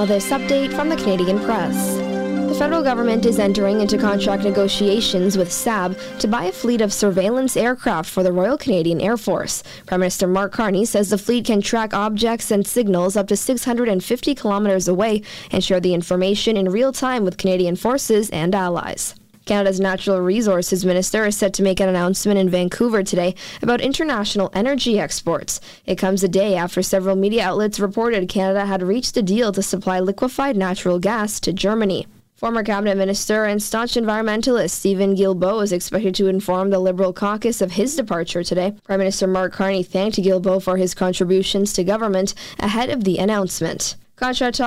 now this update from the Canadian Press. The federal government is entering into contract negotiations with Saab to buy a fleet of surveillance aircraft for the Royal Canadian Air Force. Prime Minister Mark Carney says the fleet can track objects and signals up to 650 kilometers away and share the information in real time with Canadian forces and allies. Canada's Natural Resources Minister is set to make an announcement in Vancouver today about international energy exports. It comes a day after several media outlets reported Canada had reached a deal to supply liquefied natural gas to Germany. Former Cabinet Minister and staunch environmentalist Steven Guilbeault is expected to inform the Liberal caucus of his departure today. Prime Minister Mark Carney thanked Guilbeault for his contributions to government ahead of the announcement. Contract